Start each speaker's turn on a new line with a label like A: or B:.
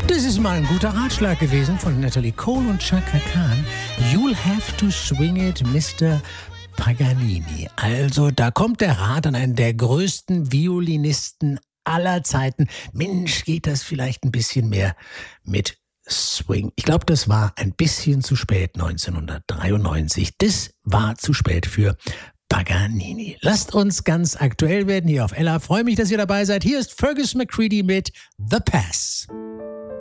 A: Das ist mal ein guter Ratschlag gewesen von Natalie Cole und Chaka Khan. You'll have to swing it, Mr. Paganini. Also, da kommt der Rat an einen der größten Violinisten aller Zeiten. Mensch, geht das vielleicht ein bisschen mehr mit Swing. Ich glaube, das war ein bisschen zu spät 1993. Das war zu spät für Paganini. Lasst uns ganz aktuell werden hier auf Ella. Freue mich, dass ihr dabei seid. Hier ist Fergus McCready mit The Pass.